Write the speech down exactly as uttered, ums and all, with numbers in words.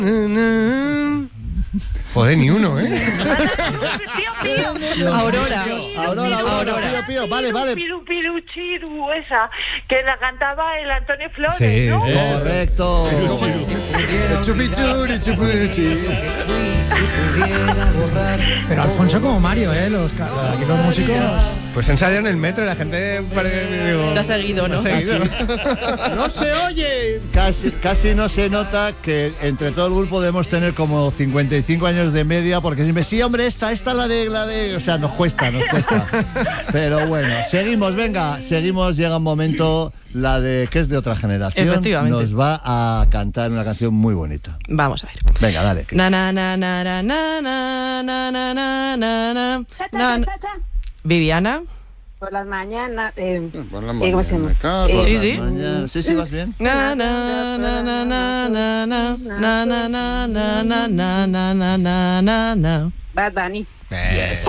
Joder, ni uno, ¿eh? Aurora. Aurora, Aurora, Pío, Pío. Vale, vale. Piru, piru, chiru, esa, que la cantaba el Antonio Flores, Sí, ¿no? eh. Correcto. Chupichuri, chupichi. Pero Alfonso como Mario, ¿eh? Los, aquí los músicos... Pues ensayado en el metro y la gente parece, digo, Te ha seguido, ¿no? te ha seguido. ¡No se oye! Casi, casi no se nota que entre todo el grupo debemos tener como cincuenta y cinco años de media, porque siempre, sí, hombre, esta, esta la de, la de... O sea, nos cuesta, nos cuesta. Pero bueno, seguimos, venga, seguimos, llega un momento, la de que es de otra generación. Efectivamente. Nos va a cantar una canción muy bonita. Vamos a ver. Venga, dale. Na na na na na na na na na na na na. Cha, cha, Na- cha, cha, cha. Viviana. Por las mañanas. Eh, Por la ¿Cómo se llama? mañana, Eh, por Sí, la sí. mañana. Sí, sí, vas bien. Na na na na na na na na na na na na na na na na na. Bad Bunny. Eh.